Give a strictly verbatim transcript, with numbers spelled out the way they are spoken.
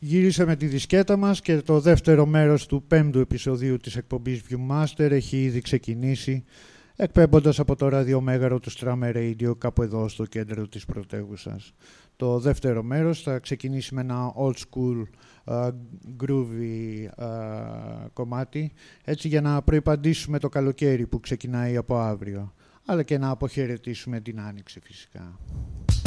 Γυρίσαμε τη δισκέτα μας και το δεύτερο μέρος του πέμπτου επεισοδίου της εκπομπής Viewmaster έχει ήδη ξεκινήσει, εκπέμποντας από το ραδιομέγαρο του Strammer Radio κάπου εδώ στο κέντρο της πρωτεύουσας. Το δεύτερο μέρος θα ξεκινήσει με ένα old school uh, groovy uh, κομμάτι, έτσι για να προϋπαντήσουμε το καλοκαίρι που ξεκινάει από αύριο, αλλά και να αποχαιρετήσουμε την άνοιξη φυσικά.